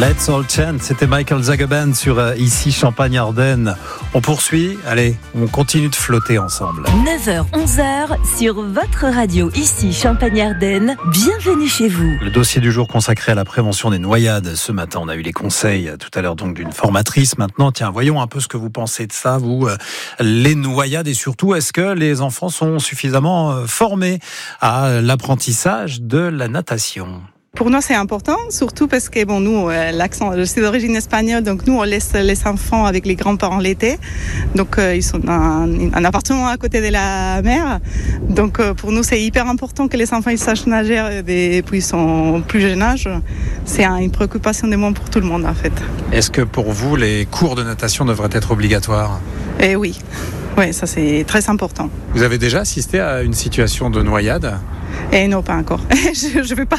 Let's All Chant, c'était Michael Zagaband sur Ici Champagne-Ardenne. On poursuit, allez, on continue de flotter ensemble. 9h, 11h sur votre radio Ici Champagne-Ardenne. Bienvenue chez vous. Le dossier du jour consacré à la prévention des noyades. Ce matin, on a eu les conseils tout à l'heure donc d'une formatrice. Maintenant, tiens, voyons un peu ce que vous pensez de ça, vous, les noyades, et surtout, est-ce que les enfants sont suffisamment formés à l'apprentissage de la natation ? Pour nous, c'est important, surtout parce que nous, l'accent, je suis d'origine espagnole, donc nous, on laisse les enfants avec les grands-parents l'été. Donc, ils sont dans un appartement à côté de la mer. Donc, pour nous, c'est hyper important que les enfants ils sachent nager depuis ils sont plus jeune âge. C'est une préoccupation de moins pour tout le monde, en fait. Est-ce que pour vous, les cours de natation devraient être obligatoires ? Eh oui. Oui, ça c'est très important. Vous avez déjà assisté à une situation de noyade ? Eh non, pas encore. Je vais pas.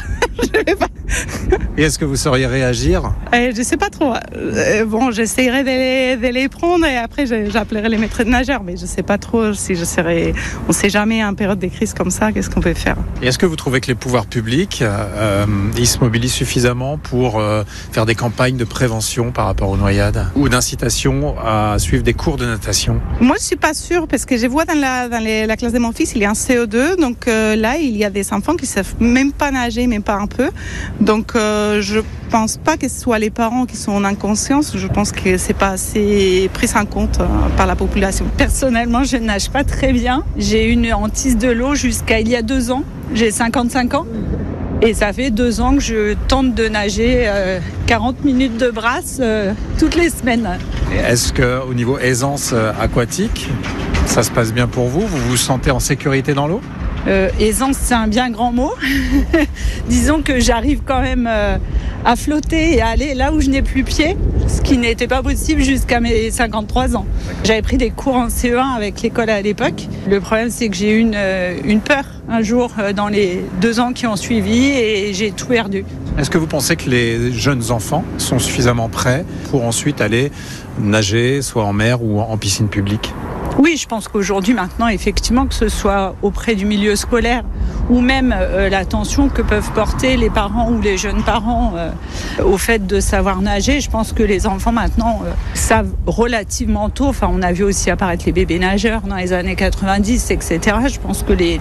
Et est-ce que vous sauriez réagir ? Je sais pas trop. Bon, j'essaierai de les prendre et après j'appellerai les maîtres de nageurs, mais je sais pas trop si je serai. On sait jamais en période de crise comme ça, qu'est-ce qu'on peut faire. Et est-ce que vous trouvez que les pouvoirs publics ils se mobilisent suffisamment pour faire des campagnes de prévention par rapport aux noyades ou d'incitation à suivre des cours de natation ? Moi, je suis pas sûre parce que je vois dans la classe de mon fils, il y a un CO2, donc là il y a des enfants qui savent même pas nager, même pas un peu. Donc je pense pas que ce soit les parents qui sont en inconscience, je pense que c'est pas assez pris en compte par la population. Personnellement, je ne nage pas très bien. J'ai une hantise de l'eau jusqu'à il y a 2 ans. J'ai 55 ans. Et ça fait 2 ans que je tente de nager 40 minutes de brasse toutes les semaines. Et est-ce qu'au niveau aisance aquatique, ça se passe bien pour vous ? Vous vous sentez en sécurité dans l'eau ? Aisance, c'est un bien grand mot. Disons que j'arrive quand même à flotter et à aller là où je n'ai plus pied, ce qui n'était pas possible jusqu'à mes 53 ans. J'avais pris des cours en CE1 avec l'école à l'époque. Le problème, c'est que j'ai eu une peur un jour dans les 2 ans qui ont suivi et j'ai tout perdu. Est-ce que vous pensez que les jeunes enfants sont suffisamment prêts pour ensuite aller nager, soit en mer ou en piscine publique ? Oui, je pense qu'aujourd'hui, maintenant, effectivement, que ce soit auprès du milieu scolaire ou même l'attention que peuvent porter les parents ou les jeunes parents au fait de savoir nager, je pense que les enfants, maintenant, savent relativement tôt. Enfin, on a vu aussi apparaître les bébés nageurs dans les années 90, etc. Je pense que les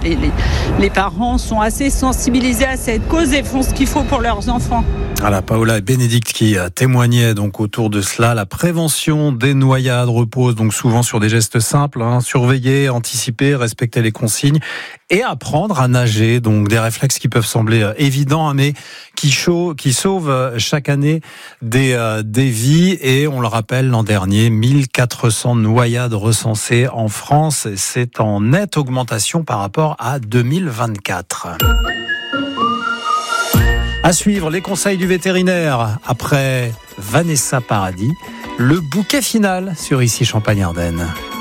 parents sont assez sensibilisés à cette cause et font ce qu'il faut pour leurs enfants. Voilà, Paola et Bénédicte qui témoignaient donc autour de cela. La prévention des noyades repose donc souvent sur des gestes simples, surveiller, anticiper, respecter les consignes et apprendre à nager. Donc des réflexes qui peuvent sembler évidents, mais qui sauvent chaque année des vies. Et on le rappelle, l'an dernier, 1400 noyades recensées en France. C'est en nette augmentation par rapport à 2024. À suivre, les conseils du vétérinaire. Après Vanessa Paradis, le bouquet final sur Ici Champagne-Ardenne.